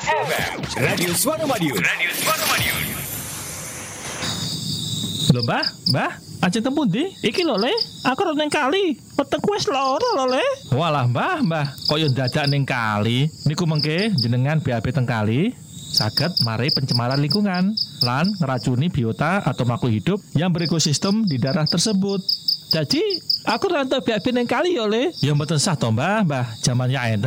Radio Suara Madiun. Lho Mbah, ajeng teng pundi? Iki lho Le, aku arep ning kali. Wetengku wis lara lho Le. Walah Mbah, kaya dadak ning kali. Niku mengke jenengan BAB teng kali saged mari pencemaran lingkungan lan ngeracuni biota atau makhluk hidup yang berekosistem di daerah tersebut. Jadi, aku rantau BAB ning kali ya Le. Ya mboten sah to Mbah, jamannya enten